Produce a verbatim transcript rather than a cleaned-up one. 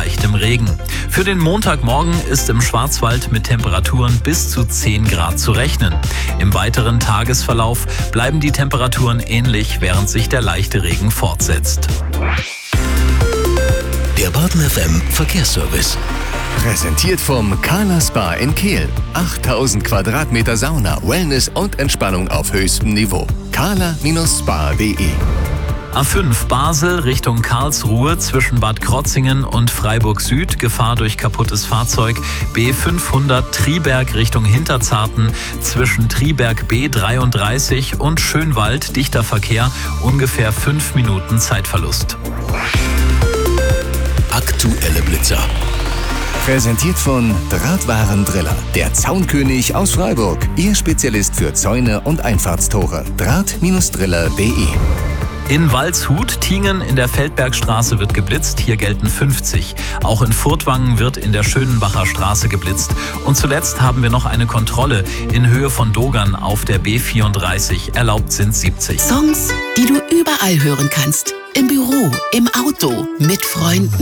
leichtem Regen. Für den Montagmorgen ist im Schwarzwald mit Temperaturen bis zu zehn Grad zu rechnen. Im weiteren Tagesverlauf bleiben die Temperaturen ähnlich, während sich der leichte Regen fortsetzt. Der Baden F M Verkehrsservice. Präsentiert vom Carla Spa in Kehl. achttausend Quadratmeter Sauna, Wellness und Entspannung auf höchstem Niveau. carla Spa punkt de A fünf Basel Richtung Karlsruhe zwischen Bad Krotzingen und Freiburg Süd. Gefahr durch kaputtes Fahrzeug. B fünfhundert Triberg Richtung Hinterzarten zwischen Triberg B dreiunddreißig und Schönwald. Dichter Verkehr, ungefähr fünf Minuten Zeitverlust. Aktuelle Blitzer. Präsentiert von Drahtwarendriller, der Zaunkönig aus Freiburg. Ihr Spezialist für Zäune und Einfahrtstore. Draht Driller punkt de. In Waldshut, Tingen in der Feldbergstraße wird geblitzt, hier gelten fünfzig. Auch in Furtwangen wird in der Schönenbacher Straße geblitzt. Und zuletzt haben wir noch eine Kontrolle in Höhe von Dogern auf der B vierunddreißig. Erlaubt sind siebzig. Songs, die du überall hören kannst. Im Büro, im Auto, mit Freunden.